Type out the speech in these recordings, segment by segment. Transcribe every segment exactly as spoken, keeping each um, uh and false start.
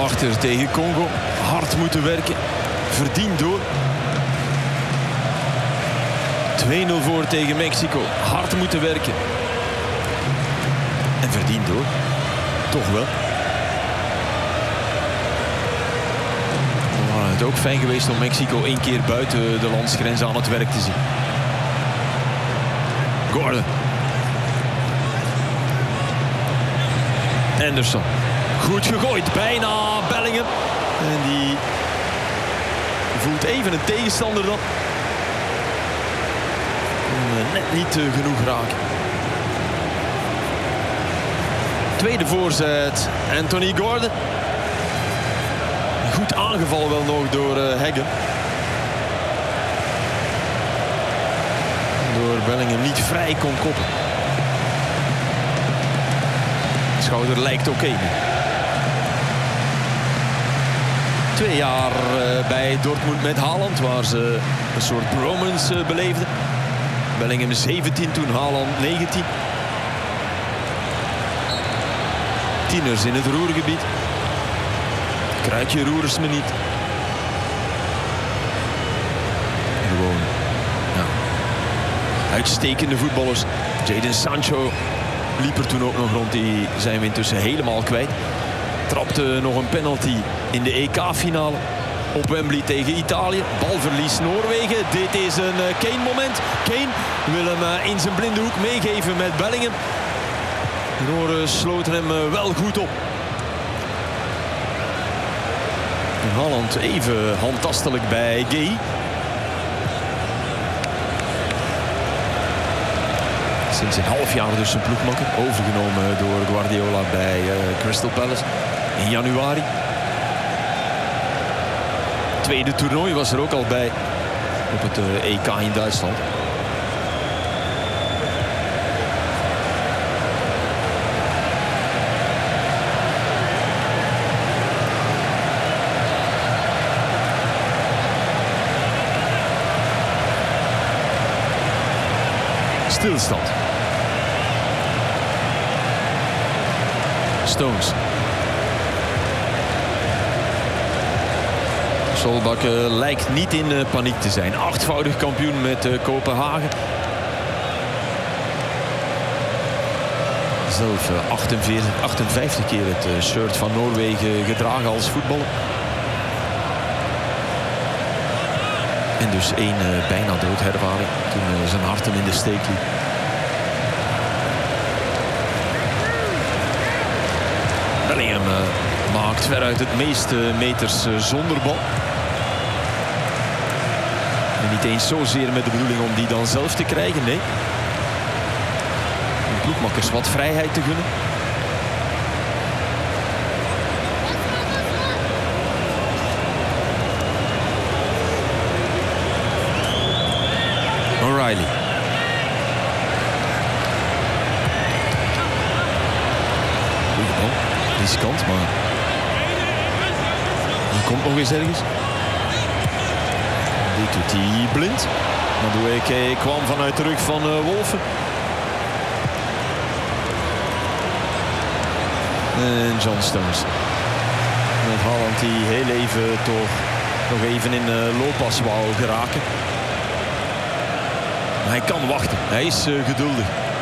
achter tegen Congo. Hard moeten werken. Verdiend door. twee nul voor tegen Mexico. Hard moeten werken. En verdiend door. Toch wel. Maar het is ook fijn geweest om Mexico één keer buiten de landsgrens aan het werk te zien. Gordon. Anderson. Goed gegooid. Bijna Bellingham. En die voelt even een tegenstander dan. Net niet genoeg raken. Tweede voorzet. Anthony Gordon. Goed aangevallen wel nog door uh, Heggen. Door Bellingham niet vrij kon koppen. De schouder lijkt oké. Okay. Twee jaar uh, bij Dortmund met Haaland, waar ze een soort bromance uh, beleefden. Bellingham zeventien, toen Haaland negentien. Tieners in het Ruhrgebied. Kruidje roeren ze me niet. Gewoon, ja. Uitstekende voetballers. Jadon Sancho liep er toen ook nog rond. Die zijn we intussen helemaal kwijt. Trapte nog een penalty in de E K-finale. Op Wembley tegen Italië. Balverlies Noorwegen. Dit is een Kane-moment. Kane wil hem in zijn blinde hoek meegeven met Bellingham. Noor sloot hem wel goed op. En Haaland even handtastelijk bij Gueye. Sinds een half jaar dus een ploegmakker. Overgenomen door Guardiola bij uh, Crystal Palace in januari. Tweede toernooi was er ook al bij op het uh, E K in Duitsland. Stilstand. Stones. Solbak uh, lijkt niet in uh, paniek te zijn. Achtvoudig kampioen met uh, Kopenhagen. Zelf uh, achtenveertig, achtenvijftig keer het uh, shirt van Noorwegen gedragen als voetballer. En dus één uh, bijna doodhervaring toen uh, zijn hart hem in de steek liep. Bellingham uh, maakt veruit het meeste meters uh, zonder bal. En niet eens zozeer met de bedoeling om die dan zelf te krijgen, nee. De ploegmakkers wat vrijheid te gunnen. O'Reilly. Goeie bal. Riskant, maar die komt nog eens ergens. Dit doet hij blind. Madueke kwam vanuit de rug van uh, Wolfen. En John Stones. Met Haaland die heel even toch nog even in uh, looppas wou geraken. Maar hij kan wachten. Hij is uh, geduldig.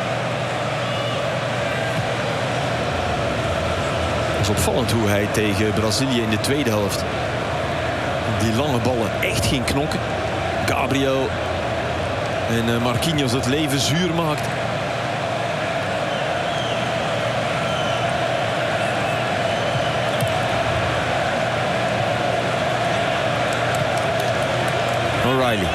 Het is opvallend hoe hij tegen Brazilië in de tweede helft die lange ballen echt ging knokken. Gabriel en uh, Marquinhos het leven zuur maakt. O'Reilly.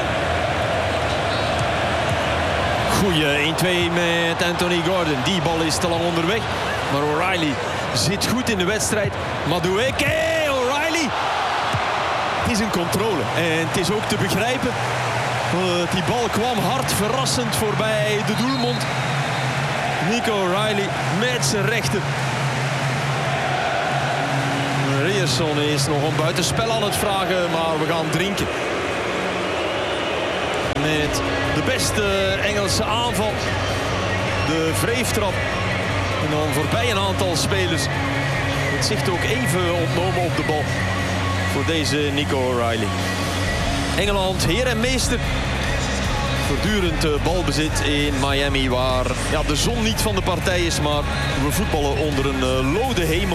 Goeie één twee met Anthony Gordon. Die bal is te lang onderweg. Maar O'Reilly zit goed in de wedstrijd. Madueke, O'Reilly. Het is een controle. En het is ook te begrijpen. Uh, die bal kwam hard verrassend voorbij de doelmond. Nico O'Reilly met zijn rechter. Ryerson is nog een buitenspel aan het vragen. Maar we gaan drinken. Met de beste Engelse aanval. De wreeftrap. En dan voorbij een aantal spelers. het zicht ook even ontnomen op de bal voor deze Nico O'Reilly. Engeland, heer en meester. Voortdurend uh, balbezit in Miami, waar ja, de zon niet van de partij is, maar we voetballen onder een uh, lode hemel.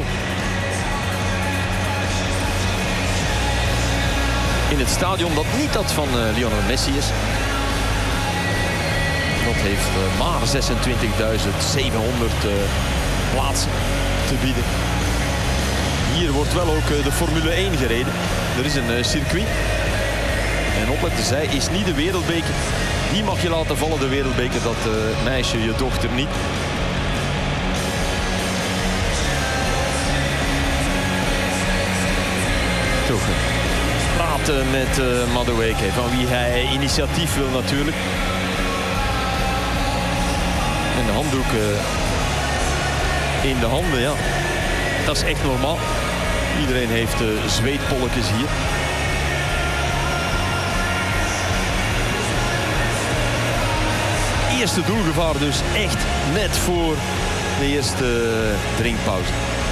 In het stadion dat niet dat van uh, Lionel Messi is. Dat heeft uh, maar zesentwintigduizend zevenhonderd uh, plaatsen te bieden. Hier wordt wel ook uh, de Formule één gereden. Er is een uh, circuit. En opletten, zij is niet de wereldbeker. Die mag je laten vallen, de wereldbeker. Dat uh, meisje, je dochter, niet. Toch praten met uh, Madueke, van wie hij initiatief wil natuurlijk. En de handdoek uh, in de handen, ja. Dat is echt normaal. Iedereen heeft uh, zweetpolletjes hier. Eerste doelgevaar dus echt net voor de eerste drinkpauze.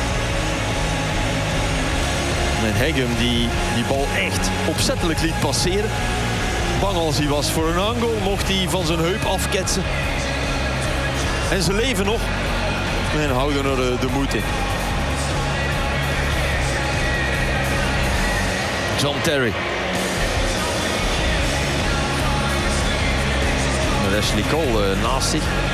En Hegem die die bal echt opzettelijk liet passeren. Bang als hij was voor een angel, mocht hij van zijn heup afketsen. En ze leven nog en houden er de moed in. John Terry. Met Ashley Cole uh, naast zich.